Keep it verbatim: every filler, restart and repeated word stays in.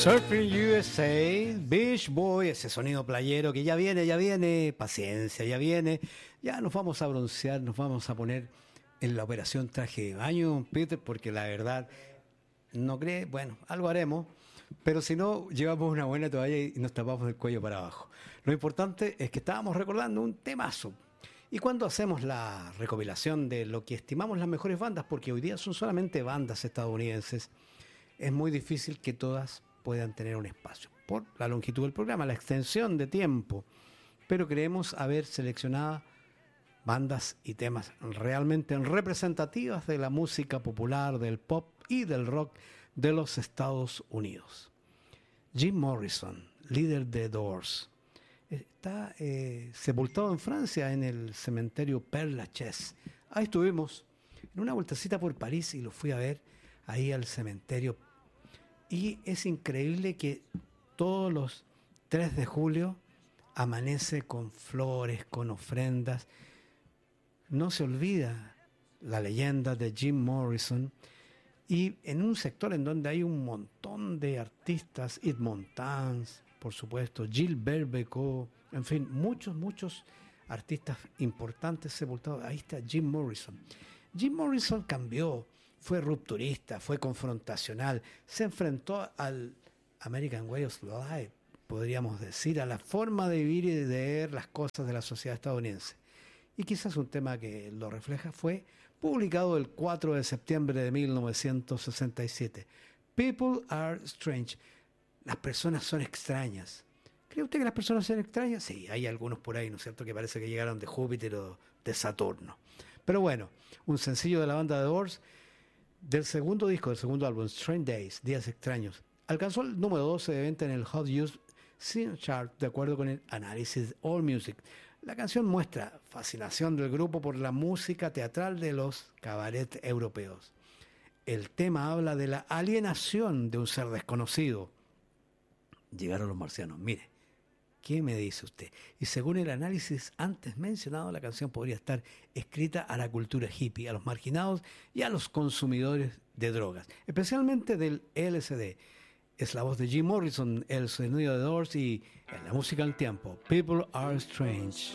Surfing U S A, Beach Boy, ese sonido playero que ya viene, ya viene, paciencia, ya viene, ya nos vamos a broncear, nos vamos a poner en la operación traje de baño, Peter, porque la verdad, no cree, bueno, algo haremos, pero si no, llevamos una buena toalla y nos tapamos el cuello para abajo. Lo importante es que estábamos recordando un temazo. Y cuando hacemos la recopilación de lo que estimamos las mejores bandas, porque hoy día son solamente bandas estadounidenses, es muy difícil que todas puedan tener un espacio por la longitud del programa, la extensión de tiempo, pero creemos haber seleccionado bandas y temas realmente representativas de la música popular, del pop y del rock de los Estados Unidos. Jim Morrison, líder de Doors, está eh, sepultado en Francia en el cementerio Père Lachaise. Ahí estuvimos en una vueltecita por París y lo fui a ver ahí al cementerio. Y es increíble que todos los tres de julio amanece con flores, con ofrendas. No se olvida la leyenda de Jim Morrison. Y en un sector en donde hay un montón de artistas, Yves Montand, por supuesto, Gilbert Bécaud, en fin, muchos, muchos artistas importantes sepultados. Ahí está Jim Morrison. Jim Morrison cambió. Fue rupturista, fue confrontacional, se enfrentó al American Way of Life, podríamos decir, a la forma de vivir y de ver las cosas de la sociedad estadounidense. Y quizás un tema que lo refleja fue publicado el cuatro de septiembre de mil novecientos sesenta y siete. People are strange. Las personas son extrañas. ¿Cree usted que las personas son extrañas? Sí, hay algunos por ahí, ¿no es cierto?, que parece que llegaron de Júpiter o de Saturno. Pero bueno, un sencillo de la banda The Doors, del segundo disco, del segundo álbum, Strange Days, Días Extraños, alcanzó el número doce de venta en el Hot News Chart, de acuerdo con el análisis AllMusic. La canción muestra fascinación del grupo por la música teatral de los cabarets europeos. El tema habla de la alienación de un ser desconocido. Llegaron los marcianos, mire. ¿Qué me dice usted? Y según el análisis antes mencionado, la canción podría estar escrita a la cultura hippie, a los marginados y a los consumidores de drogas, especialmente del L S D. Es la voz de Jim Morrison, el sonido de Doors y en la música al tiempo. People are strange.